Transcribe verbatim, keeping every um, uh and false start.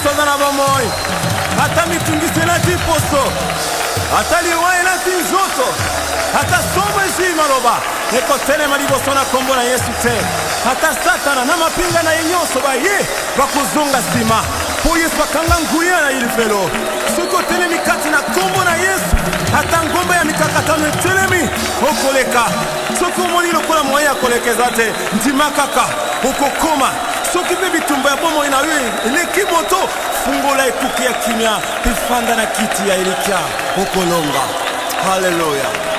soza na bomoi ata mitungisi na tiposo ata liwai na tinzoto ata somo ezi maloba ekotelema liboso na kombo na Yesu te ata satana na mapinga na ye nyonso baye bakozonga nsima po Yesu bakanga nguya na ilifelo soki otelemi kati na kombo na Yesu ata ngomba ya mikakatano etelemi okoleka soki omoni lokola moye ya kolekeza te ndima kaka okokoma soki mpe bitumba ya bomoi na yo eleki moto fungola ekuke ya kimia pefanda na kiti ya elikia okolonga. Haleluya.